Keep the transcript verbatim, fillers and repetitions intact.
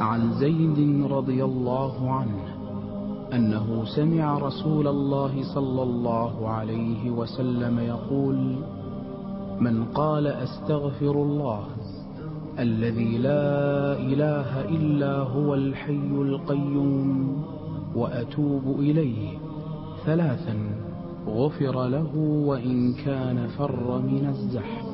عن زيد رضي الله عنه أنه سمع رسول الله صلى الله عليه وسلم يقول: من قال أستغفر الله الذي لا إله إلا هو الحي القيوم وأتوب إليه ثلاثا غفر له وإن كان فر من الزحف.